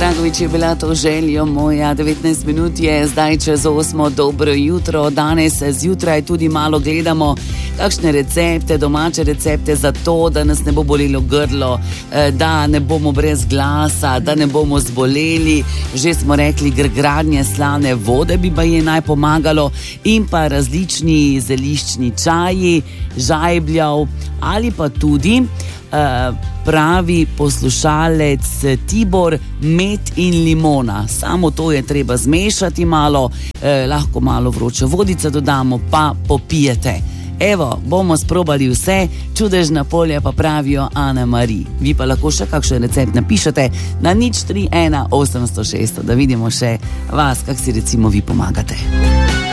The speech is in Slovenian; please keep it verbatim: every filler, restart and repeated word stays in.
Dragovič je bila to željo moja. Devetnajst minut je zdaj čez osmo. Dobro jutro. Danes zjutraj tudi malo gledamo kakšne recepte, domače recepte, za to, da nas ne bo bolelo grlo, da ne bomo brez glasa, da ne bomo zboleli. Že smo rekli, grgradnje slane vode bi pa je naj pomagalo, in pa različni zeliščni čaji, žajbljav, ali pa tudi uh, pravi poslušalec Tibor, med in limona. Samo to je treba zmešati malo, eh, lahko malo vročo vodico dodamo, pa popijete. Evo, bomo sprobali vse, čudežna polja pa pravijo Ana Mari. Vi pa lahko še kakšen recept napišete na nič tri ena osemsto šeststo, da vidimo še vas, kak si recimo vi pomagate.